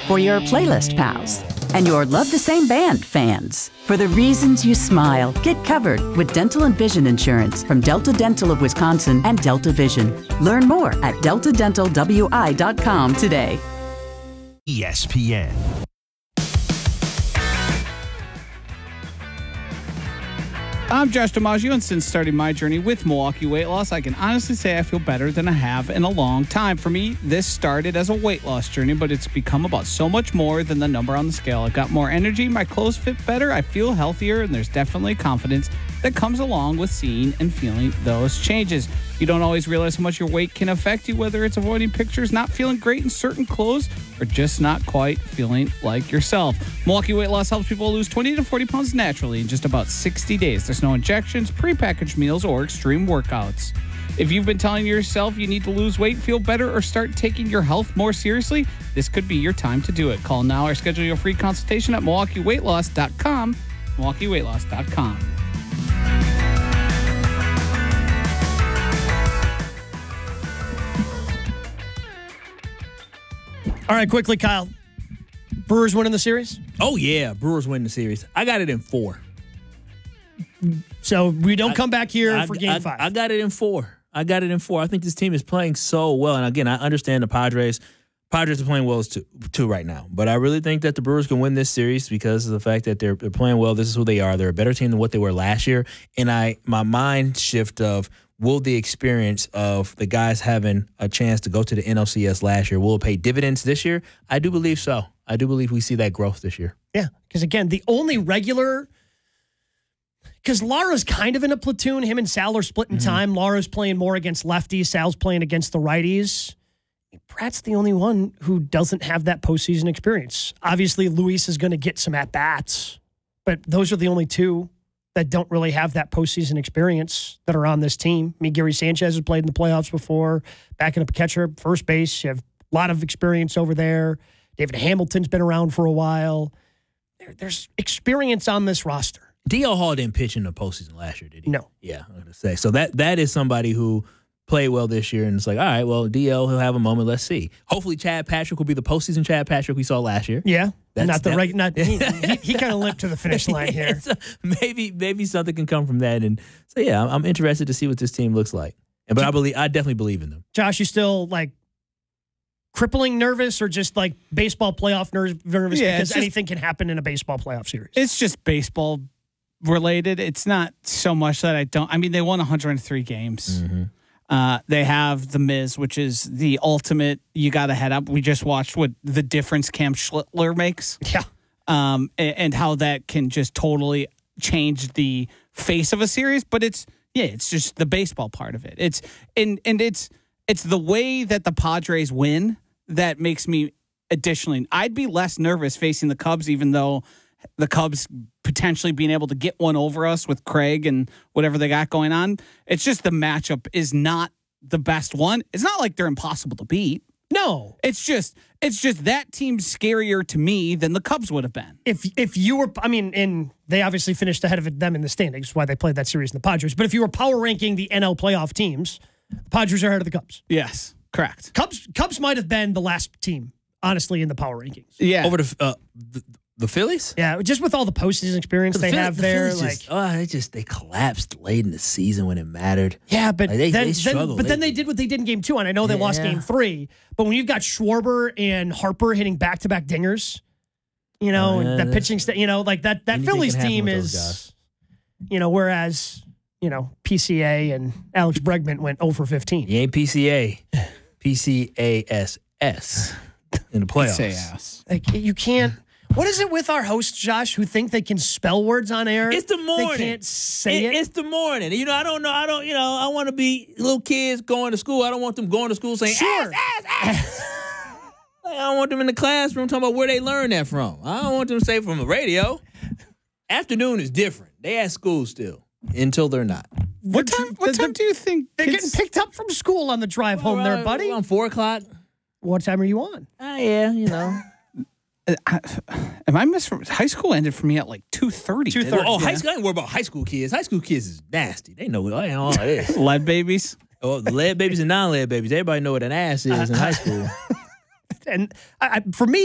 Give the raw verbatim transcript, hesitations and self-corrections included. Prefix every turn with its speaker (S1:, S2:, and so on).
S1: For your playlist pals. And your love the same band fans. For the reasons you smile, get covered with dental and vision insurance from Delta Dental of Wisconsin and Delta Vision. Learn more at delta dental w i dot com today.
S2: E S P N.
S3: I'm Josh DiMaggio, and since starting my journey with Milwaukee Weight Loss, I can honestly say I feel better than I have in a long time. For me, this started as a weight loss journey, but it's become about so much more than the number on the scale. I've got more energy, my clothes fit better, I feel healthier, and there's definitely confidence that comes along with seeing and feeling those changes. You don't always realize how much your weight can affect you, whether it's avoiding pictures, not feeling great in certain clothes, or just not quite feeling like yourself. Milwaukee Weight Loss helps people lose twenty to forty pounds naturally in just about sixty days. There's no injections, prepackaged meals, or extreme workouts. If you've been telling yourself you need to lose weight, feel better, or start taking your health more seriously, this could be your time to do it. Call now or schedule your free consultation at milwaukee weight loss dot com. milwaukee weight loss dot com.
S4: All right, quickly, Kyle. Brewers winning the series?
S5: Oh, yeah. Brewers win the series. I got it in four.
S4: So we don't I, come back here
S5: I,
S4: for game
S5: I,
S4: five.
S5: I got it in four. I got it in four. I think this team is playing so well. And again, I understand the Padres. Padres are playing well too, too right now. But I really think that the Brewers can win this series because of the fact that they're, they're playing well. This is who they are. They're a better team than what they were last year. And I my mind shift of will the experience of the guys having a chance to go to the N L C S last year, will it pay dividends this year? I do believe so. I do believe we see that growth this year.
S4: Yeah, because again, the only regular – because Lara's kind of in a platoon. Him and Sal are splitting mm-hmm. time. Lara's playing more against lefties. Sal's playing against the righties. Pratt's the only one who doesn't have that postseason experience. Obviously, Luis is going to get some at-bats, but those are the only two that don't really have that postseason experience that are on this team. I mean, Gary Sanchez has played in the playoffs before, backing up a catcher, first base. You have a lot of experience over there. David Hamilton's been around for a while. There, there's experience on this roster.
S5: D L Hall didn't pitch in the postseason last year, did he?
S4: No.
S5: Yeah, I'm going to say. So that that is somebody who played well this year, and it's like, all right, well, D L, he'll have a moment. Let's see. Hopefully Chad Patrick will be the postseason Chad Patrick we saw last year.
S4: Yeah.
S5: That's,
S4: not the
S5: that,
S4: right. Not he. he, he kind of limped to the finish line here.
S5: So maybe maybe something can come from that, and so yeah, I'm, I'm interested to see what this team looks like. And but I believe I definitely believe in them.
S4: Josh, you still like crippling nervous, or just like baseball playoff nervous? nervous
S3: yeah,
S4: because
S3: just,
S4: anything can happen in a baseball playoff series.
S3: It's just baseball related. It's not so much that I don't. I mean, they won one hundred three games.
S5: Mm-hmm.
S3: Uh, they have the Miz, which is the ultimate. You got to head up. We just watched what the difference Cam Schlittler makes.
S4: Yeah.
S3: Um, and, and how that can just totally change the face of a series. But it's, yeah, it's just the baseball part of it. It's, and, and it's, it's the way that the Padres win that makes me additionally, I'd be less nervous facing the Cubs, even though the Cubs potentially being able to get one over us with Craig and whatever they got going on. It's just the matchup is not the best one. It's not like they're impossible to beat.
S4: No,
S3: it's just it's just that team's scarier to me than the Cubs would have been.
S4: If if you were, I mean, and they obviously finished ahead of them in the standings, why they played that series in the Padres. But if you were power ranking the N L playoff teams, the Padres are ahead of the Cubs.
S3: Yes, correct.
S4: Cubs Cubs might have been the last team, honestly, in the power rankings.
S3: Yeah,
S5: over the uh, the, the Phillies.
S4: Yeah, just with all the postseason experience they
S5: Philly,
S4: have
S5: the
S4: there,
S5: Phillies
S4: like
S5: just, oh, they just they collapsed late in the season when it mattered.
S4: Yeah, but
S5: like they,
S4: then,
S5: they
S4: then but then they did what they did in game two, and I know they
S5: yeah.
S4: lost game three. But when you've got Schwarber and Harper hitting back to back dingers, you know,
S5: oh, yeah,
S4: and that pitching, st- you know, like that that Phillies team is, you know, whereas you know P C A and Alex Bregman went zero for fifteen.
S5: He ain't P C A, P C A S S in the playoffs.
S3: P C A S.
S4: Like you can't. What is it with our hosts, Josh, who think they can spell words on air?
S5: It's the morning.
S4: They can't say it.
S5: it. It's the morning. You know, I don't know. I don't, you know, I want to be little kids going to school. I don't want them going to school saying,
S4: sure.
S5: ass, ass, ass. I don't want them in the classroom talking about where they learned that from. I don't want them to say from the radio. Afternoon is different. They at school still until they're not.
S3: What time, what time do you think
S4: they're getting picked up from school on the drive home there, buddy?
S5: On four o'clock.
S4: What time are you on?
S5: Ah, uh, yeah, you know.
S3: I, am I mis? High school ended for me at like two thirty.
S5: Two thirty. Oh, yeah. High school. I ain't worry about high school kids. High school kids is nasty. They know what all it is.
S3: Lead babies.
S5: Oh, the lead babies and non-lead babies. Everybody know what an ass is in high school.
S4: And I, for me,